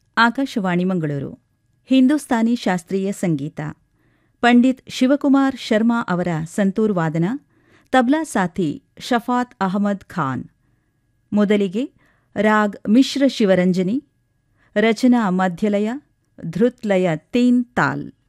ಆಕಾಶವಾಣಿ ಮಂಗಳೂರು. ಹಿಂದೂಸ್ತಾನಿ ಶಾಸ್ತ್ರೀಯ ಸಂಗೀತ. ಪಂಡಿತ್ ಶಿವಕುಮಾರ್ ಶರ್ಮಾ ಅವರ ಸಂತೂರ್ ವಾದನ. ತಬ್ಲಾ ಸಾಥಿ ಶಫಾತ್ ಅಹಮದ್ ಖಾನ್. ಮೊದಲಿಗೆ ರಾಗ್ ಮಿಶ್ರ ಶಿವರಂಜನಿ. ರಚನಾ ಮಧ್ಯಲಯ, ಧೃತ್ಲಯ ತೀನ್ ತಾಲ್.